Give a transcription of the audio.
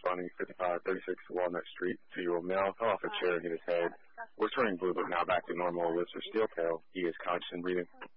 responding 5536 Walnut Street. 2-year-old male fell off a chair and hit his head. Was turning blue but now back to normal. Lips are still pale. He is conscious and breathing.